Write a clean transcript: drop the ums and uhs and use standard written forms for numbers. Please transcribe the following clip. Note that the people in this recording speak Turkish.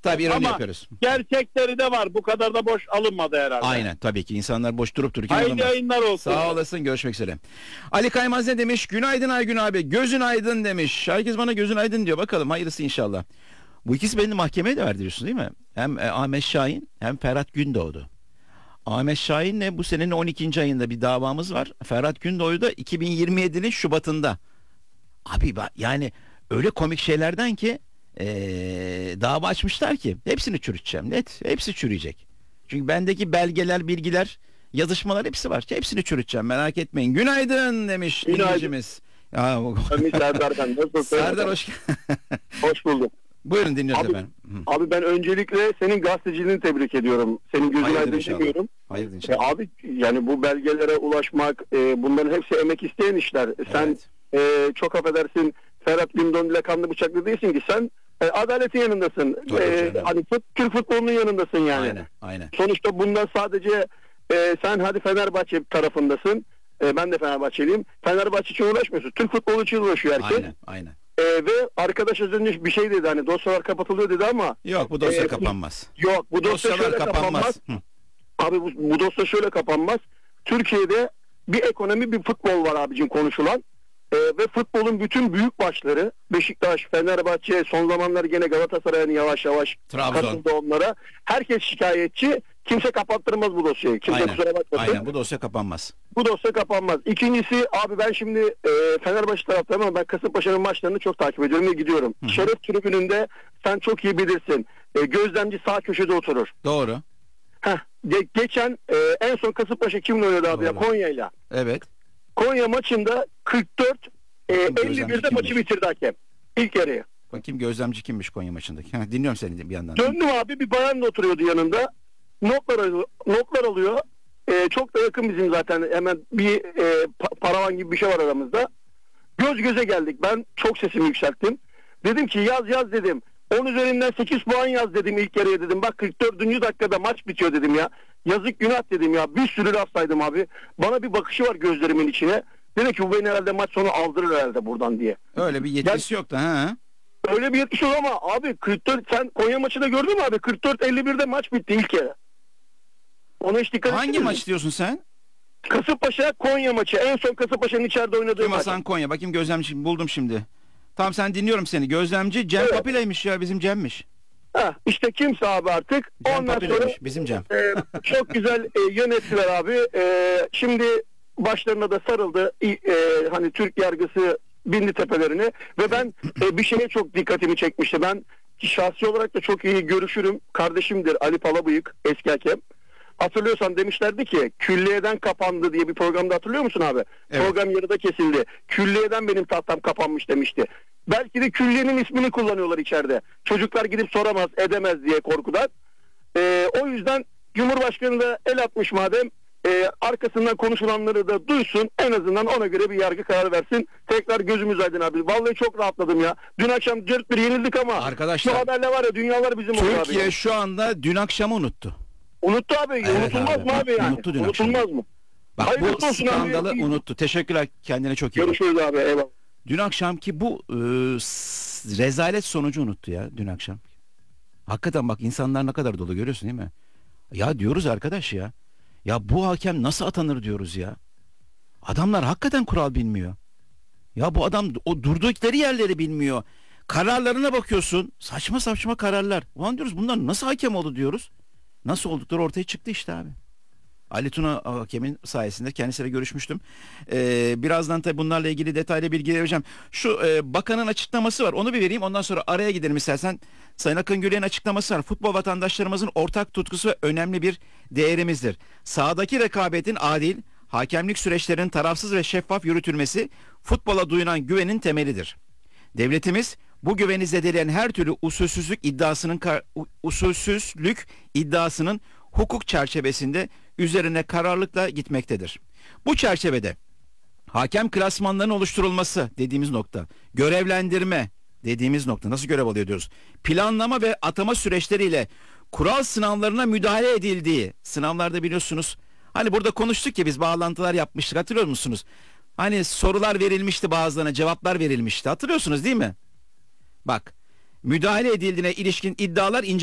Tabii ironi Ama yapıyoruz. gerçekleri de var. Bu kadar da boş alınmadı herhalde. Aynen, tabii ki insanlar boş durup dururken Hayırlı alınmaz. yayınlar olsun. Sağ olasın, görüşmek üzere. Ali Kaymaz ne demiş? Günaydın Aygün abi, gözün aydın demiş. Herkes bana gözün aydın diyor, bakalım hayırlısı inşallah. Bu ikisi beni mahkemeye de verdiriyorsun değil mi? Hem Ahmet Şahin hem Ferhat Gündoğdu. Ahmet Şahin'le bu senenin 12. ayında bir davamız var. Ferhat Gündoğdu da 2027'nin Şubat'ında. Abi yani öyle komik şeylerden ki dava açmışlar ki hepsini çürüteceğim. Net, hepsi çürüyecek. Çünkü bendeki belgeler, bilgiler, yazışmalar hepsi var. Hepsini çürüteceğim, merak etmeyin. Günaydın demiş dinleyicimiz. Ya, Serdar ben. Nasılsın? Serdar hoş Hoş buldum. Buyurun, dinliyoruz Abi, efendim. abi ben öncelikle senin gazeteciliğini tebrik ediyorum. Senin gözün Hayırdır aydın inşallah. demiyorum. Hayırdır inşallah. Abi yani bu belgelere ulaşmak, bunların hepsi emek isteyen işler. Sen çok affedersin, Ferhat Gündoğdu ile kanlı bıçaklı değilsin ki, sen adaletin yanındasın. Hani Türk futbolunun yanındasın yani. Aynen, aynen. Sonuçta bundan sadece sen hadi Fenerbahçe tarafındasın. Ben de Fenerbahçeliyim. Fenerbahçe için uğraşmıyorsun. Türk futbolu için uğraşıyor herkes. Aynen, aynen. Ve arkadaş az önce bir şey dedi, hani dosyalar kapatılıyor dedi ama Yok, bu dosya kapanmaz. yok, bu dosya Dosyalar şöyle kapanmaz. Hı. Abi bu dosya şöyle kapanmaz. Türkiye'de bir ekonomi, bir futbol var abicim konuşulan. Ve futbolun bütün büyük başları, Beşiktaş, Fenerbahçe, son zamanlar gene Galatasaray'ın yavaş yavaş Trabzon. katıldı onlara. Herkes şikayetçi. Kimse kapattırmaz bu dosyayı. Kimse Aynen. kusura bakmasın. Aynen, bu dosya kapanmaz. Bu dosya kapanmaz. İkincisi abi, ben şimdi Fenerbahçe taraftarım ama ben Kasımpaşa'nın maçlarını çok takip ediyorum ve gidiyorum. Hı-hı. Şeref tribününde sen çok iyi bilirsin. Gözlemci sağ köşede oturur. Doğru. Geçen en son Kasımpaşa kimle oynadı abi ya? Doğru. Konya'yla. Evet. Konya maçında 44 Gözlemci 51'de maçı kimmiş? bitirdi hakem. İlk yarıyı. Bakayım gözlemci kimmiş Konya maçındaki. Dinliyorum seni bir yandan. Döndüm abi, bir bayan da oturuyordu yanında. Notlar alıyor. Çok da yakın bizim zaten. Hemen bir paravan gibi bir şey var aramızda. Göz göze geldik. Ben çok sesimi yükselttim. Dedim ki yaz dedim. 10 üzerinden 8 puan yaz dedim ilk yarıya dedim. Bak 44. dakikada maç bitiyor dedim ya. Yazık günah dedim ya. Bir sürü laf saydım abi. Bana bir bakışı var gözlerimin içine. Dedi ki bu beni herhalde maç sonu aldırır herhalde buradan diye. Öyle bir yetkisi yok da ha. Öyle bir yetkisi yok ama abi 44, sen Konya maçını gördün mü abi? 44-51'de maç bitti ilk yarı. Ona hiç dikkat Hangi ettin mi? maç diyorsun sen? Kasımpaşa Konya maçı. En son Kasımpaşa'nın içeride oynadığı Kim maç. Hasan Konya. Bakayım gözlemci buldum şimdi. Tamam, sen dinliyorum seni. Gözlemci Cem Evet. Papile'ymiş ya, bizim Cem'miş. İşte kimse abi artık. Cem Ondan sonra Papile'miş bizim Cem. çok güzel yönettiler abi. Şimdi başlarına da sarıldı. Hani Türk yargısı bindi tepelerine ve ben bir şeye çok dikkatimi çekmişti. Ben şahsi olarak da çok iyi görüşürüm. Kardeşimdir Ali Palabıyık, eski hakem. Hatırlıyorsan demişlerdi ki külliyeden kapandı diye bir programda, hatırlıyor musun abi? Evet. Program yarıda kesildi. Külliyeden benim tahtam kapanmış demişti. Belki de külliyenin ismini kullanıyorlar içeride. Çocuklar gidip soramaz, edemez diye korkudan. O yüzden Cumhurbaşkanı da el atmış madem, arkasından konuşulanları da duysun, en azından ona göre bir yargı kararı versin. Tekrar gözümüz aydın abi. Vallahi çok rahatladım ya. Dün akşam 4-1 yenildik ama Arkadaşlar, şu haberle var ya, dünyalar bizim oldu abi. Türkiye şu anda dün akşamı unuttu. Unuttu abi. Evet unutulmaz abi. mı abi yani? Unuttu dün akşam. Unutulmaz mı? Bak, Hayırlısı bu olsun skandalı abi. unuttu. Teşekkürler, kendine çok iyi bak. Görüşürüz abi, eyvallah. Dün akşamki bu rezalet sonucu unuttu ya dün akşam. Hakikaten bak, insanlar ne kadar dolu, görüyorsun değil mi? Ya diyoruz arkadaş ya. Ya bu hakem nasıl atanır diyoruz ya. Adamlar hakikaten kural bilmiyor. Ya bu adam o durdukları yerleri bilmiyor. Kararlarına bakıyorsun. Saçma saçma kararlar. Ulan diyoruz, bunlar nasıl hakem oldu diyoruz. Nasıl oldukları ortaya çıktı işte abi. Ali Tuna hakemin sayesinde, kendisiyle görüşmüştüm. Birazdan tabii bunlarla ilgili detaylı bilgi vereceğim. Şu bakanın açıklaması var, onu bir vereyim, ondan sonra araya gidelim istersen. Sayın Akın Gürel'in açıklaması var. Futbol vatandaşlarımızın ortak tutkusu ve önemli bir değerimizdir. Sahadaki rekabetin adil, hakemlik süreçlerinin tarafsız ve şeffaf yürütülmesi futbola duyulan güvenin temelidir. Devletimiz bu güveni zedeleyen her türlü usulsüzlük iddiasının hukuk çerçevesinde üzerine kararlılıkla gitmektedir. Bu çerçevede hakem klasmanlarının oluşturulması dediğimiz nokta, görevlendirme dediğimiz nokta, nasıl görev alıyor diyoruz, planlama ve atama süreçleriyle kural sınavlarına müdahale edildiği, sınavlarda biliyorsunuz, hani burada konuştuk ya, biz bağlantılar yapmıştık, hatırlıyor musunuz? Hani sorular verilmişti, bazılarına cevaplar verilmişti, hatırlıyorsunuz değil mi? Bak, müdahale edildiğine ilişkin iddialar